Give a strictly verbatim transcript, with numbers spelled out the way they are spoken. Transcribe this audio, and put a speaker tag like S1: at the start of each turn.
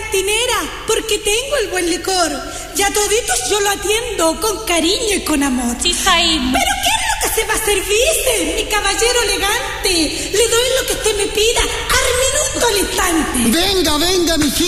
S1: cantinera, porque tengo el buen licor. Y a toditos yo lo atiendo con cariño y con amor.
S2: Sí, Saín.
S1: ¿Pero qué es lo que se va a servirse, mi caballero elegante? Le doy lo que usted me pida, al minuto, al instante.
S3: Venga, venga, mijita.